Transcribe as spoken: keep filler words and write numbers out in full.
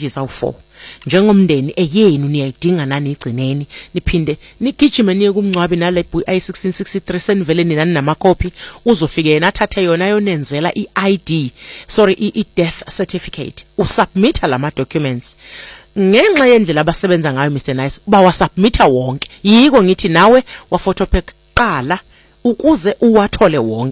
messages awu four njengomndeni eyenu niyayidinga nani igcineni niphinde nigijime niye kumncwabi nale I sixteen sixty-three senivele ninani namakopi uzofike yena athathe yona yonenzela i-I D sorry i-death certificate usubmita lama documents ngenxa yendlela abasebenza ngayo Mr Nice bawasubmita wonke yiko ngithi nawe wa photocopy qala ukuze uwathole wonke